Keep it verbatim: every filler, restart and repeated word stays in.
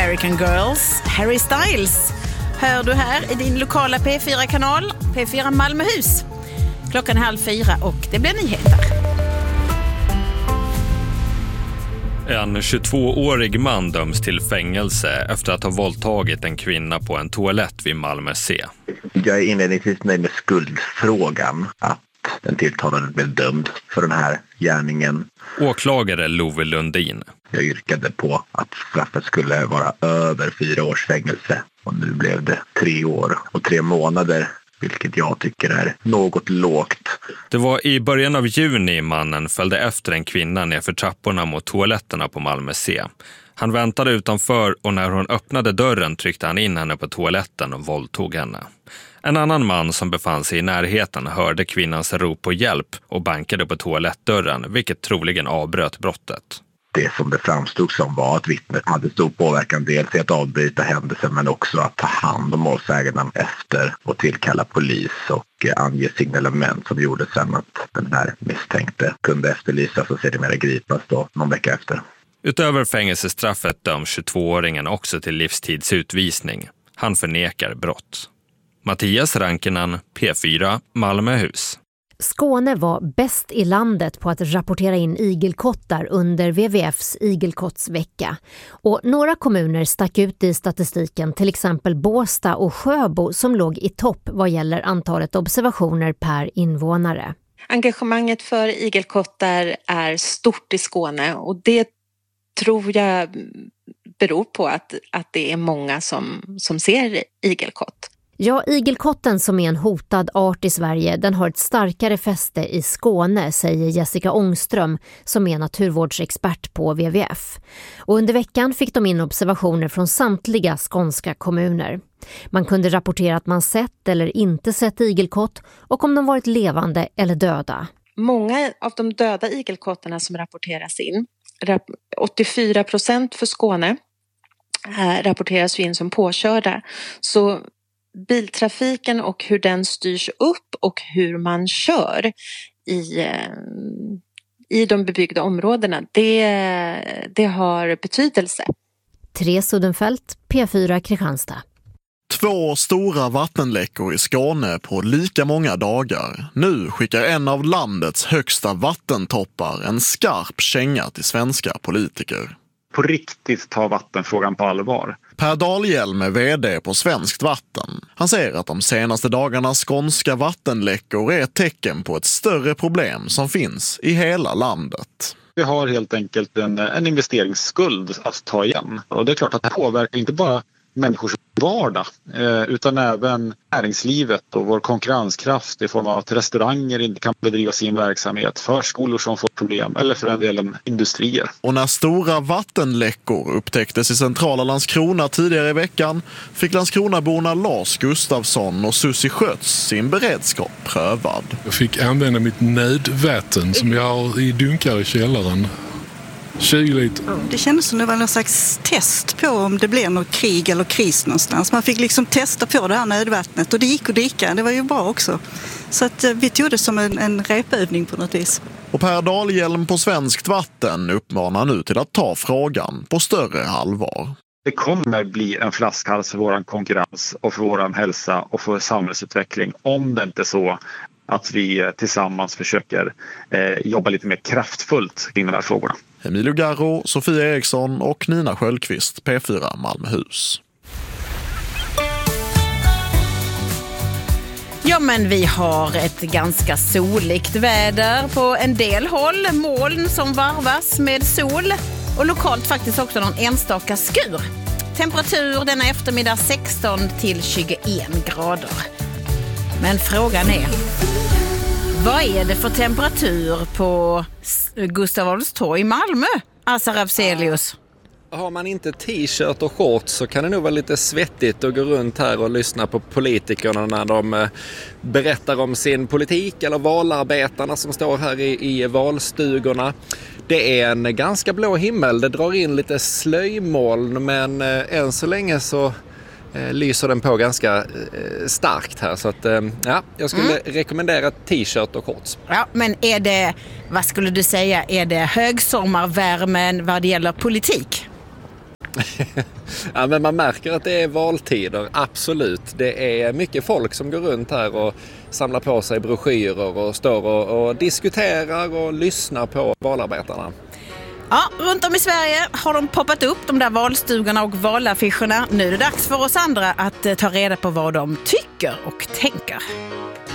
American Girls, Harry Styles, hör du här i din lokala P fyra-kanal, P fyra Malmöhus. Klockan är halv fyra och det blir nyheter. En tjugotvåårig man döms till fängelse efter att ha våldtagit en kvinna på en toalett vid Malmö C. Jag är inledningsvis nöjd med skuldfrågan, att den tilltalade blev dömd för den här gärningen. Åklagare Love Lundin. Jag yrkade på att straffet skulle vara över fyra års fängelse och nu blev det tre år och tre månader. Vilket jag tycker är något lågt. Det var i början av juni mannen följde efter en kvinna ner för trapporna mot toaletterna på Malmö C. Han väntade utanför och när hon öppnade dörren tryckte han in henne på toaletten och våldtog henne. En annan man som befann sig i närheten hörde kvinnans rop på hjälp och bankade på toalettdörren, vilket troligen avbröt brottet. Det som det framstod som var att vittnet hade stor påverkan dels i att avbryta händelsen men också att ta hand om målsäganden efter och tillkalla polis och ange signalement som gjorde sen att den här misstänkte kunde efterlysas och sedermera gripas då någon vecka efter. Utöver fängelsestraffet döms tjugotvååringen också till livstidsutvisning. Han förnekar brott. Mattias Rankinen, P fyra Malmöhus. Skåne var bäst i landet på att rapportera in igelkottar under W W F:s igelkottsvecka. Och några kommuner stack ut i statistiken, till exempel Båstad och Sjöbo som låg i topp vad gäller antalet observationer per invånare. Engagemanget för igelkottar är stort i Skåne och det tror jag beror på att, att det är många som, som ser igelkott. Ja, igelkotten som är en hotad art i Sverige, den har ett starkare fäste i Skåne, säger Jessica Ångström som är naturvårdsexpert på W W F. Och under veckan fick de in observationer från samtliga skånska kommuner. Man kunde rapportera att man sett eller inte sett igelkott och om de varit levande eller döda. Många av de döda igelkottarna som rapporteras in, åttiofyra procent för Skåne, rapporteras in som påkörda. Så biltrafiken och hur den styrs upp och hur man kör i, i de bebyggda områdena, det, det har betydelse. Therese Uddenfelt, P fyra Kristianstad. Två stora vattenläckor i Skåne på lika många dagar. Nu skickar en av landets högsta vattentoppar en skarp känga till svenska politiker. På riktigt ta vattenfrågan på allvar. Per Dahlhjelm är vd på Svenskt Vatten. Han säger att de senaste dagarnas skånska vattenläckor är ett tecken på ett större problem som finns i hela landet. Vi har helt enkelt en, en investeringsskuld att ta igen. Och det är klart att det påverkar inte bara människors vardag eh, utan även näringslivet och vår konkurrenskraft i form av att restauranger inte kan bedriva sin verksamhet, förskolor som får problem eller för en delen industrier. Och när stora vattenläckor upptäcktes i centrala Landskrona tidigare i veckan fick Landskronaborna Lars Gustafsson och Susie Skötz sin beredskap prövad. Jag fick använda mitt nödvatten som jag har i dunkar i källaren. tjugo liter. Det kändes som det var någon slags test på om det blev något krig eller kris någonstans. Man fick liksom testa på det här nödvattnet och det gick att dricka. Det var ju bra också. Så att vi tog det som en, en repövning på något vis. Och Per Dahlhjelm på Svenskt Vatten uppmanar nu till att ta frågan på större allvar. Det kommer bli en flaskhals för vår konkurrens och för vår hälsa och för samhällsutveckling om det inte är så att vi tillsammans försöker eh, jobba lite mer kraftfullt kring de här frågorna. Emilio Garro, Sofia Eriksson och Nina Sköldqvist, P fyra Malmöhus. Ja, men vi har ett ganska soligt väder på en del håll. Moln som varvas med sol och lokalt faktiskt också någon enstaka skur. Temperatur denna eftermiddag sexton till tjugoen grader. Men frågan är, vad är det för temperatur på Gustav Adolfs torg i Malmö, Assa Ravselius? Har man inte t-shirt och shorts så kan det nog vara lite svettigt att gå runt här och lyssna på politikerna när de berättar om sin politik eller valarbetarna som står här i, i valstugorna. Det är en ganska blå himmel, det drar in lite slöjmoln men eh, än så länge så eh, lyser den på ganska eh, starkt här så att eh, ja, jag skulle mm. rekommendera t-shirt och shorts. Ja, men är det, vad skulle du säga, är det högsommarvärmen vad det gäller politik? Ja, men man märker att det är valtider, absolut. Det är mycket folk som går runt här och samlar på sig broschyrer och står och, och diskuterar och lyssnar på valarbetarna. Ja, runt om i Sverige har de poppat upp, de där valstugorna och valaffischerna. Nu är det dags för oss andra att ta reda på vad de tycker och tänker.